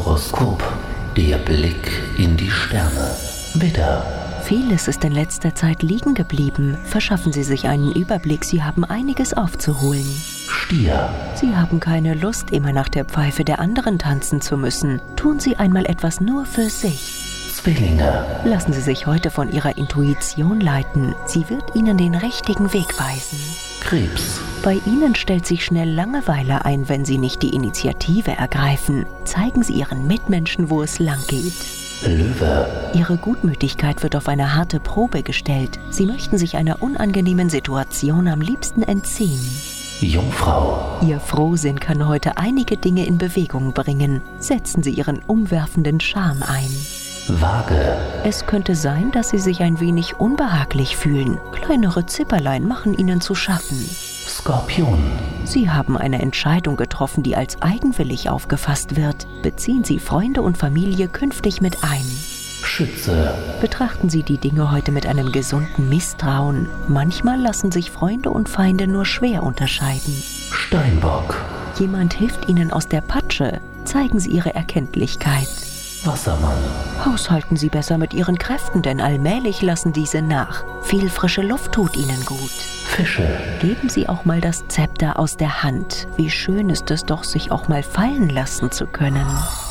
Horoskop. Der Blick in die Sterne. Widder. Vieles ist in letzter Zeit liegen geblieben. Verschaffen Sie sich einen Überblick, Sie haben einiges aufzuholen. Stier. Sie haben keine Lust, immer nach der Pfeife der anderen tanzen zu müssen. Tun Sie einmal etwas nur für sich. Zwillinge. Lassen Sie sich heute von Ihrer Intuition leiten. Sie wird Ihnen den richtigen Weg weisen. Krebs. Bei Ihnen stellt sich schnell Langeweile ein, wenn Sie nicht die Initiative ergreifen. Zeigen Sie Ihren Mitmenschen, wo es lang geht. Löwe. Ihre Gutmütigkeit wird auf eine harte Probe gestellt. Sie möchten sich einer unangenehmen Situation am liebsten entziehen. Jungfrau. Ihr Frohsinn kann heute einige Dinge in Bewegung bringen. Setzen Sie Ihren umwerfenden Charme ein. Waage. Es könnte sein, dass Sie sich ein wenig unbehaglich fühlen. Kleinere Zipperlein machen Ihnen zu schaffen. Skorpion. Sie haben eine Entscheidung getroffen, die als eigenwillig aufgefasst wird. Beziehen Sie Freunde und Familie künftig mit ein. Schütze. Betrachten Sie die Dinge heute mit einem gesunden Misstrauen. Manchmal lassen sich Freunde und Feinde nur schwer unterscheiden. Steinbock. Jemand hilft Ihnen aus der Patsche. Zeigen Sie Ihre Erkenntlichkeit. Wassermann. Haushalten Sie besser mit Ihren Kräften, denn allmählich lassen diese nach. Viel frische Luft tut Ihnen gut. Fische. Geben Sie auch mal das Zepter aus der Hand. Wie schön ist es doch, sich auch mal fallen lassen zu können.